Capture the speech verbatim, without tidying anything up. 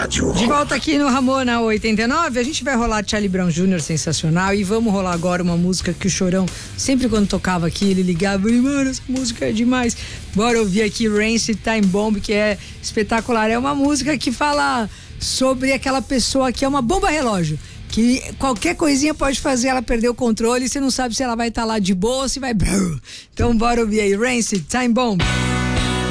rádio. De volta aqui no Ramona oitenta e nove, a gente vai rolar Charlie Brown Júnior sensacional, e vamos rolar agora uma música que o Chorão, sempre quando tocava aqui, ele ligava e, mano, essa música é demais. Bora ouvir aqui Rancid Time Bomb, que é espetacular. É uma música que fala sobre aquela pessoa que é uma bomba relógio, que qualquer coisinha pode fazer ela perder o controle, e você não sabe se ela vai estar tá lá de boa ou se vai... Então bora ouvir aí, Rancid Time Bomb.